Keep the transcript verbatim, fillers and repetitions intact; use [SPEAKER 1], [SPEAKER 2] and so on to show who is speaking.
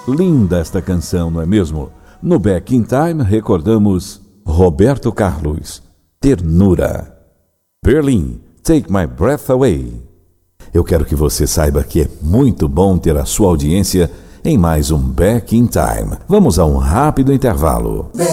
[SPEAKER 1] Linda esta canção, não é mesmo? No Back in Time recordamos Roberto Carlos, Ternura. Berlim, Take My Breath Away. Eu quero que você saiba que é muito bom ter a sua audiência em mais um Back in Time. Vamos a um rápido intervalo.